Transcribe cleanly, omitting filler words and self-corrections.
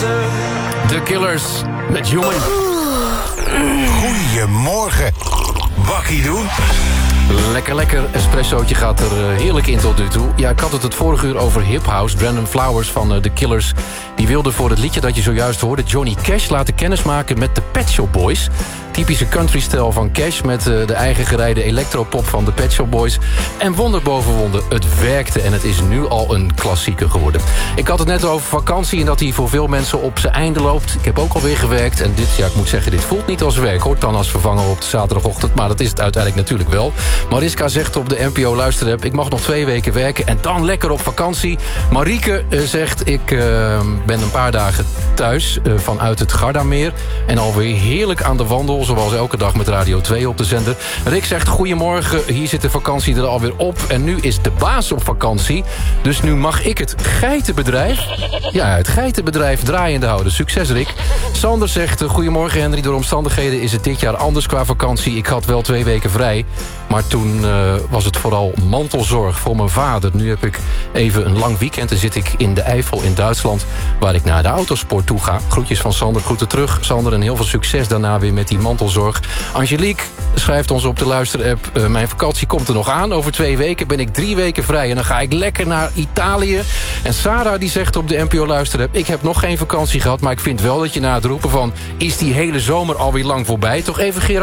The Killers met Human. Goedemorgen. Bakkie doen. Lekker espressootje gaat er heerlijk in tot nu toe. Ja, ik had het vorige uur over Hip House. Brandon Flowers van The Killers. Die wilde voor het liedje dat je zojuist hoorde... Johnny Cash laten kennismaken met de Pet Shop Boys. Typische country-stijl van Cash... met de eigen gerijde electropop van de Pet Shop Boys. En wonder boven wonder, het werkte... en het is nu al een klassieker geworden. Ik had het net over vakantie... en dat hij voor veel mensen op zijn einde loopt. Ik heb ook alweer gewerkt. En dit, ja, ik moet zeggen, dit voelt niet als werk, hoor. Dan als vervanger op de zaterdagochtend. Maar dat is het uiteindelijk natuurlijk wel. Mariska zegt op de NPO Luisterapp... ik mag nog 2 weken werken en dan lekker op vakantie. Marieke zegt... ik ben een paar dagen thuis vanuit het Gardameer... en alweer heerlijk aan de wandel... zoals elke dag met Radio 2 op de zender. Rick zegt, goedemorgen, hier zit de vakantie er alweer op... en nu is de baas op vakantie. Dus nu mag ik het geitenbedrijf... ja, het geitenbedrijf draaiende houden. Succes, Rick. Sander zegt, goedemorgen Henry, door omstandigheden is het dit jaar anders qua vakantie. Ik had wel 2 weken vrij... maar toen was het vooral mantelzorg voor mijn vader. Nu heb ik even een lang weekend en zit ik in de Eifel in Duitsland... waar ik naar de autosport toe ga. Groetjes van Sander, groeten terug. Sander, en heel veel succes daarna weer met die mantelzorg. Angelique schrijft ons op de luisterapp... mijn vakantie komt er nog aan. Over 2 weken ben ik 3 weken vrij... en dan ga ik lekker naar Italië. En Sarah die zegt op de NPO luisterapp... ik heb nog geen vakantie gehad, maar ik vind wel dat je na het roepen van... is die hele zomer alweer lang voorbij? Toch even Gerard